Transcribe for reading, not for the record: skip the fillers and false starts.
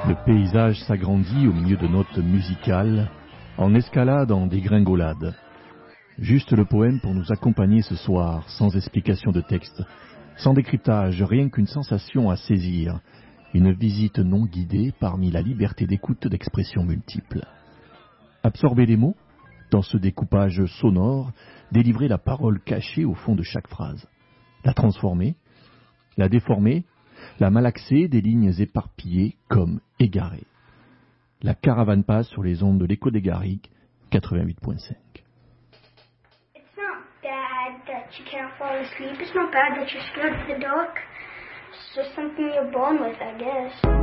Le paysage s'agrandit au milieu de notes musicales, en escalade, en dégringolade. Juste le poème pour nous accompagner ce soir, sans explication de texte, sans décryptage, rien qu'une sensation à saisir, une visite non guidée parmi la liberté d'écoute d'expressions multiples. Absorber les mots, dans ce découpage sonore, délivrer la parole cachée au fond de chaque phrase, la transformer, la déformer, la malaxer des lignes éparpillées comme égarées. La caravane passe sur les ondes de l'écho des Garrigues, 88.5. It's not bad that you can't fall asleep. It's not bad that you're scared of the dark. It's just something you're born with, I guess.